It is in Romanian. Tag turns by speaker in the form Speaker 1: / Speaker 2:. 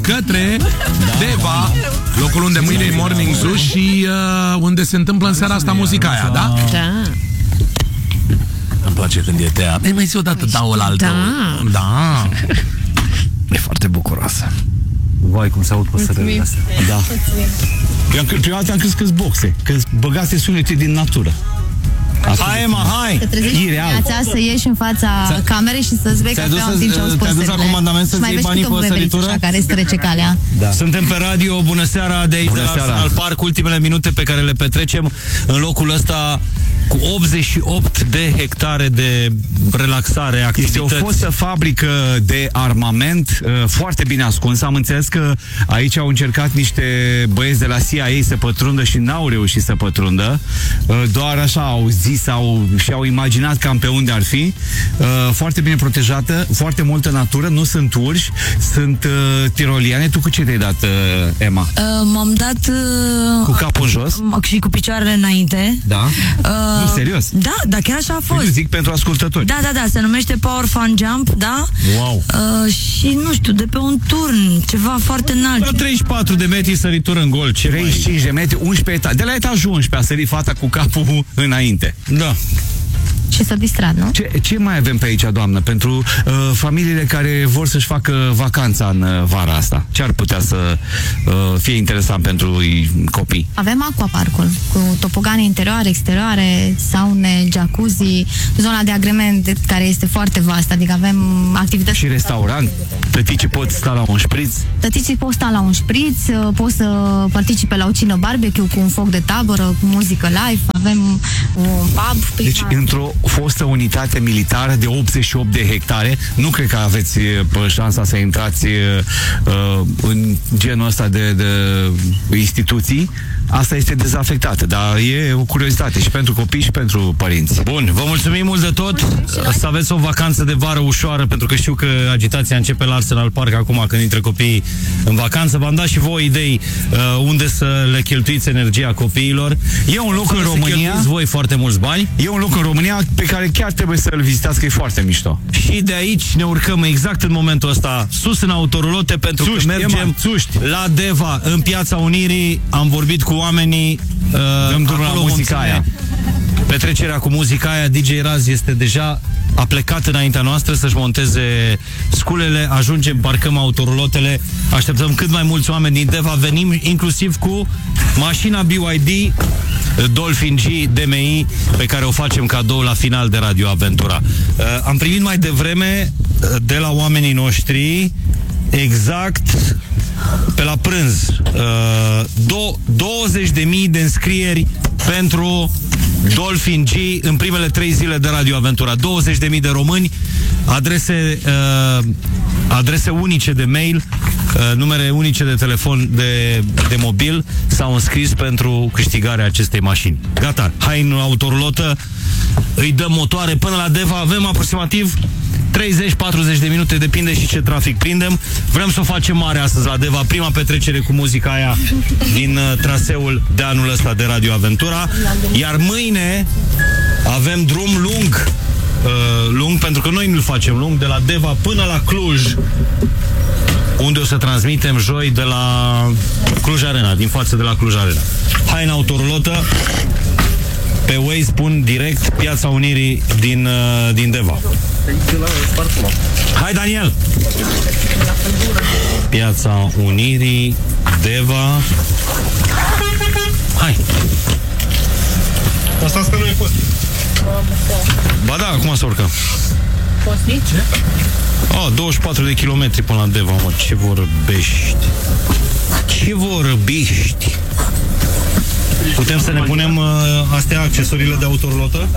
Speaker 1: către Deva, locul unde mâine e Morning Zoo și unde se întâmplă în seara asta muzica aia, da?
Speaker 2: Da.
Speaker 1: Îmi place când e Tea. Mai zi odată, da, ălaltă. Da.
Speaker 3: E foarte bucuroasă. Vai, cum se aud păsările astea. Da. Prima dată am crezut că-s boxe, că băgase sunete din natură. Hai, Emma, hai!
Speaker 4: Te trezești dimineața să ieși în fața camerei și să-ți vei cafea în timp ce auzi
Speaker 3: Te-ai dus la comandament să-ți iei banii pe săritură?
Speaker 4: Care îți trece calea.
Speaker 3: Da.
Speaker 5: Suntem pe radio, bună seara, de aici, de la Arsenal Park, ultimele minute pe care le petrecem în locul ăsta cu 88 de hectare de relaxare, activități.
Speaker 3: Este o fostă fabrică de armament foarte bine ascunsă. Am înțeles că aici au încercat niște băieți de la CIA să pătrundă și n-au reușit să pătrundă. Doar așa au zis și-au imaginat cam pe unde ar fi. Foarte bine protejată, foarte multă natură, nu sunt urși, sunt tiroliane. Tu cu ce te-ai dat, Emma?
Speaker 4: M-am dat
Speaker 3: cu capul în jos
Speaker 4: și cu picioarele înainte.
Speaker 3: Da? Nu, serios?
Speaker 4: Da, dar chiar așa a fost.
Speaker 3: Eu zic pentru ascultători.
Speaker 4: Da, se numește Power Fan Jump, da?
Speaker 5: Wow.
Speaker 4: Și nu știu, de pe un turn, ceva foarte înalt.
Speaker 5: 34 de metri săritură în gol.
Speaker 3: 35 de metri, 11 etaje. De la etajul 11 a sărit fata cu capul înainte.
Speaker 5: Da.
Speaker 4: Și s-a distrat, nu?
Speaker 3: Ce mai avem pe aici, doamnă, pentru familiile care vor să-și facă vacanța în vara asta? Ce ar putea să fie interesant pentru copii?
Speaker 4: Avem aquaparcul cu topogane interioare, exterioare, saune, jacuzzi, zona de agrement care este foarte vastă, adică avem activități...
Speaker 3: Și restaurant? Tăticii pot sta la un șpriț?
Speaker 4: Tăticii pot sta la un șpriț, pot să participe la o cină barbecue cu un foc de tabără, cu muzică live, avem un pub.
Speaker 3: Deci, într-o fostă unitate militară de 88 de hectare, nu cred că aveți șansa să intrați în genul ăsta de instituții. Asta este dezafectată, dar e o curiozitate și pentru copii și pentru părinți.
Speaker 5: Bun, vă mulțumim mult de tot. Să aveți o vacanță de vară ușoară, pentru că știu că agitația începe la Arsenal Park acum când intră copiii în vacanță. V-am dat și voi idei unde să le cheltuiți energia copiilor.
Speaker 3: E un loc în România,
Speaker 5: voi foarte mulți bani.
Speaker 3: E un loc în România pe care chiar trebuie să-l vizitați, că e foarte mișto.
Speaker 5: Și de aici ne urcăm exact în momentul ăsta sus în autorulote, pentru că mergem la Deva, în Piața Unirii. Am vorbit cu oamenii
Speaker 3: la muzica aia.
Speaker 5: Petrecerea cu muzica aia. DJ Raz este deja, a plecat înaintea noastră să-și monteze sculele. Ajungem, parcăm autorulotele, așteptăm cât mai mulți oameni din Deva. Venim inclusiv cu mașina BYD Dolphin G DMI pe care o facem cadou la final de Radio Aventura. Am primit mai devreme de la oamenii noștri exact pe la prânz 20.000 de înscrieri pentru Dolphin G în primele 3 zile de Radio Aventura. 20.000 de români, adrese unice de mail, numere unice de telefon de mobil s-au înscris pentru câștigarea acestei mașini. Gata, hai în autorulotă, îi dăm motoare până la Deva. Avem aproximativ 30-40 de minute, depinde și ce trafic prindem. Vrem să o facem mare astăzi la Deva, prima petrecere cu muzica aia din traseul de anul ăsta de Radio Aventura. Iar mâine avem drum lung, pentru că noi nu-l facem lung, de la Deva până la Cluj, unde o să transmitem joi de la Cluj Arena, din față de la Cluj Arena. Hai în autorulotă. Pe Waze pun direct Piața Unirii din Deva. Hai, Daniel! Piața Unirii, Deva. Hai!
Speaker 6: Asta nu e post.
Speaker 5: Ba da, acum să urcăm.
Speaker 4: Post?
Speaker 5: 24 de kilometri până la Deva, mă. Ce vorbești? Ce vorbești? Putem să ne punem astea, accesoriile de autorulotă?